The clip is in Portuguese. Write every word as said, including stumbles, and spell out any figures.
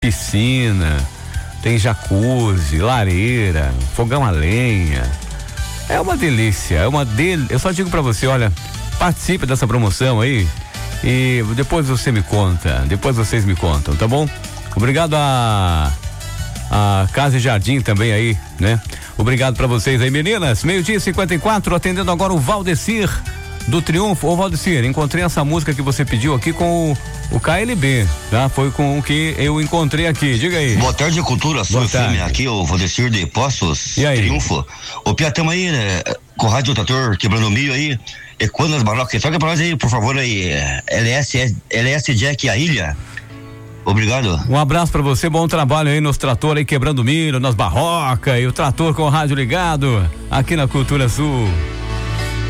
piscina, tem jacuzzi, lareira, fogão a lenha. É uma delícia, é uma del... Eu só digo pra você, olha, participe dessa promoção aí e depois você me conta, depois vocês me contam, tá bom? Obrigado a a Casa e Jardim também aí, né? Obrigado pra vocês aí, meninas. Meio-dia e cinquenta e quatro, atendendo agora o Valdecir do Triunfo. Ô Valdecir, encontrei essa música que você pediu aqui com o, o K L B, tá? Foi com o que eu encontrei aqui, diga aí. Boa tarde, Cultura, sou o filme aqui, o Valdecir de Poços, e aí? Triunfo. Ô Pia, tamo aí, né? Com o Rádio Trator quebrando milho aí, e quando as barrocas, toca pra nós aí, por favor, aí, L S, L S Jack a Ilha. Obrigado. Um abraço pra você, bom trabalho aí nos tratores aí, quebrando milho, nas barrocas, e o trator com o rádio ligado, aqui na Cultura Sul.